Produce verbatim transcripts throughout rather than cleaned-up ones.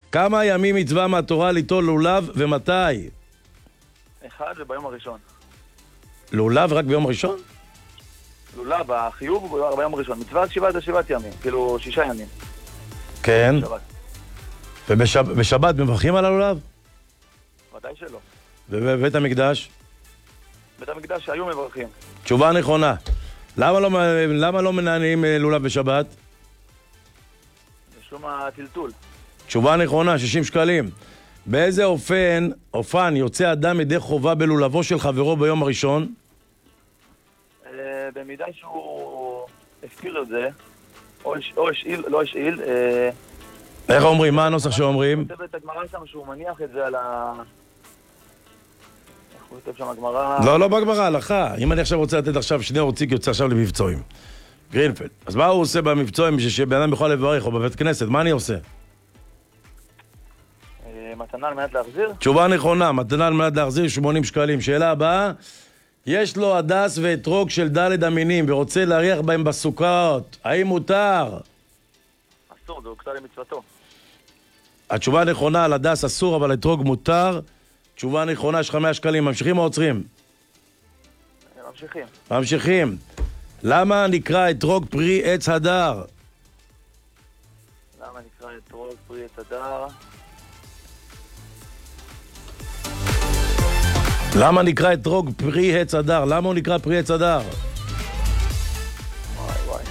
כמה ימים מצווה מהתורה ליטול לולב ומתי? אחד וביום הראשון. לולב רק ביום ראשון? לולב, החיוב הוא ביום הראשון. מצווה שבעת זה שבעת ימים, כאילו שישה ימים. כן. שבת. ובשבת מברכים על הלולב? ודאי שלא. ובבית המקדש? בית המקדש שהיו מברכים. תשובה נכונה. למה לא, למה לא מנענים לולב בשבת? משום הטלטול. תשובה נכונה, שישים שקלים. באיזה אופן, אופן, יוצא אדם ידי חובה בלולבו של חברו ביום הראשון? אה, במידה שהוא הפקיר את זה, או השאיל, לא השאיל, איך אומרים? מה הנוסח שאומרים? כותב את הגמרא שם שהוא מניח את זה על ה... איך הוא כותב שם הגמרא? לא, לא בגמרא, הלכה. אם אני עכשיו רוצה לתת עכשיו שני אורציק יוצא עכשיו למבצועים. גרינפלד. אז מה הוא עושה במבצועים בשביל שבן אדם יכול לברך או בבית כנסת? מה אני עושה? מתנה על מנת להחזיר? תשובה נכונה, מתנה על מנת להחזיר שמונים שקלים. שאלה הבאה, יש לו הדס ואתרוג של ד' המינים ורוצה להריח בהם בסוכות. האם מותר? אסור, זה הוקטע למצוותו. התשובה נכונה, על הדס אסור, אבל אתרוג מותר. תשובה נכונה, יש לך מאה שקלים. ממשיכים או עוצרים? ממשיכים. ממשיכים. למה נקרא אתרוג פרי עץ הדר? למה נקרא אתרוג פרי עץ הדר? למה נקרא אתרוג פרי עץ הדר? למה הוא נקרא פרי עץ הדר? וואי וואי.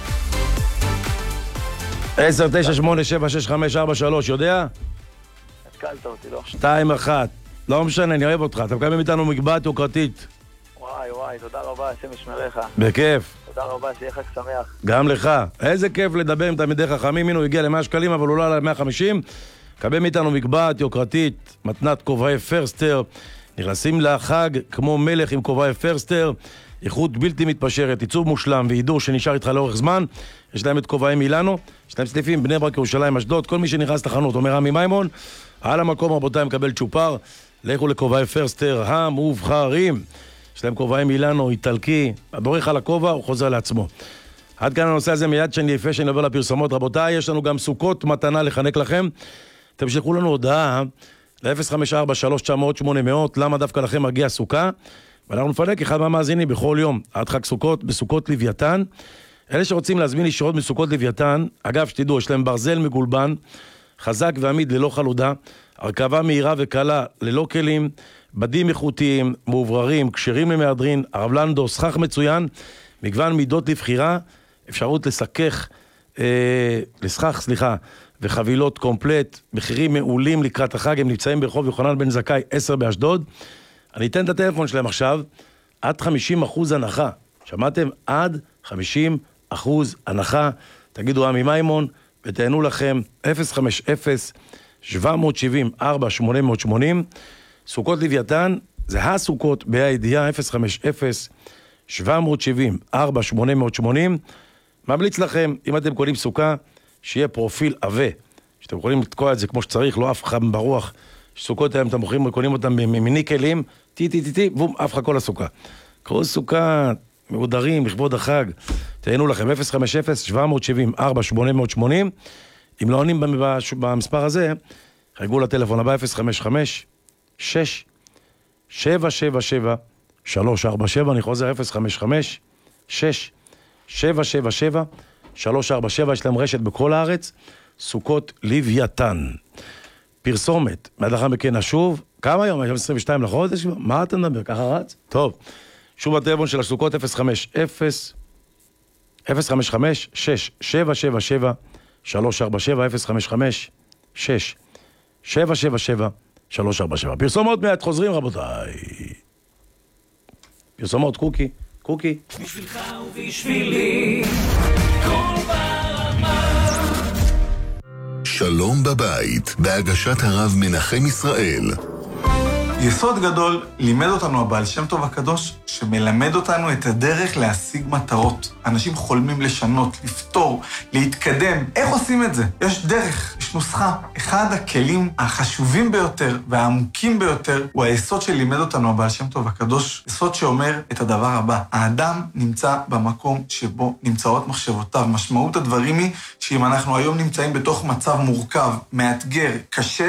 עשר, תשע, שמונה, שבע, שש, חמש, ארבע, שלוש, יודע? התקלת אותי, לא? שתיים, אחת. לא משנה, אני אוהב אותך. אתה מקבל מאיתנו מגבעת יוקרתית. וואי וואי, תודה רבה, השם ישמרך. בכיף. תודה רבה, שיהיה חג שמח. גם לך. איזה כיף לדבר עם תלמידי חכמים. הנה הוא הגיע ל-מאה שקלים, אבל הוא לא עלה ל-מאה וחמישים. קבל מאיתנו מגבעת יוקרתית, מתנת כובעי פרסטר. נכנסים לחג כמו מלך עם כובעי פרסטר, איכות בלתי מתפשרת, עיצוב מושלם והידור שנשאר איתך לאורך זמן. יש להם את כובעי מילאנו, יש להם סניפים בני ברק, ירושלים, אשדוד. כל מי שנכנס לחנות אומר רמי מימון, על המקום רבותיי מקבל צ'ופר. לכו לכובעי פרסטר המובחרים. יש להם כובעי מילאנו, איטלקי, הבורך על הכובע הוא חוזר לעצמו. עד כאן הנושא הזה, מיד שאני יפה שאני עובר לפרסומות. רבותיי, יש לנו גם סוכות מתנה לחנק לכם. אתם שלחו לנו הודעה ל-אפס חמש ארבע שלוש תשע אפס אפס שמונה אפס אפס, למה דווקא לכם מגיע סוכה? ואנחנו נפנק אחד מהמאזינים בכל יום, עד חג סוכות, בסוכות לוויתן. אלה שרוצים להזמין ישירות בסוכות לוויתן, אגב, שתדעו, יש להם ברזל מגולבן, חזק ועמיד ללא חלודה, הרכבה מהירה וקלה ללא כלים, בדים איכותיים, מאובררים, כשרים למהדרין, הרב לנדו, שכח מצוין, מגוון מידות לבחירה, אפשרות לסכך, אה, לסכך, סליחה, וחבילות קומפלט, מחירים מעולים לקראת החג. הם נמצאים ברחוב יוחנן בן זכאי עשר באשדוד. אני אתן את הטלפון שלהם עכשיו, עד חמישים אחוז הנחה. שמעתם? עד חמישים אחוז הנחה. תגידו עמי מימון ותהנו לכם. אפס חמש אפס שבע שבע ארבע שמונה שמונה אפס. סוכות לוויתן זה הסוכות בידיעה. אפס חמש אפס שבע שבע ארבע שמונה שמונה. ממליץ לכם, אם אתם קונים סוכה, שיהיה פרופיל עווה, שאתם יכולים לתקוע את זה כמו שצריך, לא אף אחד ברוח. סוכות היום אתם מוכרים, קונים אותם ממיניקלים, טי טי טי טי, בום, אף אחד כל הסוכה. כל סוכה, מעודרים, לכבוד החג. תהיינו לכם, אפס חמש אפס שבע שבע ארבע שמונה שמונה. אם לא עונים במספר הזה, חייגו לטלפון הבא, אפס חמש חמש שש שבע שבע שבע שלוש ארבע שבע. אני חוזר, אפס חמש חמש שש שבע שבע שבע שלוש ארבע שבע. יש להם רשת בכל הארץ, סוכות לוויתן. פרסומת, מיד לאחר מכן נשוב. כמה היום? היום עשרים ושתיים לחודש? מה אתה מדבר? ככה רץ? טוב. שוב הטלפון של הסוכות, אפס חמש אפס אפס חמש חמש שש שבע שבע שבע שלוש ארבע שבע, אפס חמש חמש שש שבע שבע שבע שלוש ארבע שבע. פרסומות מעט חוזרים רבותיי. פרסומות, קוקי, קוקי. בשבילך ובשבילי כל ברמה. שלום בבית, בהגשת הרב מנחם ישראל. יסוד גדול לימד אותנו הבעל שם טוב הקדוש, שמלמד אותנו את הדרך להשיג מטרות. אנשים חולמים לשנות, לפתור, להתקדם. איך עושים את זה? יש דרך, יש נוסחה. אחד הכלים החשובים ביותר והעמוקים ביותר הוא היסוד שלימד אותנו הבעל שם טוב הקדוש, יסוד שאומר את הדבר הבא: האדם נמצא במקום שבו נמצאות מחשבותיו. משמעות הדברים היא שאם אנחנו היום נמצאים בתוך מצב מורכב, מאתגר, קשה,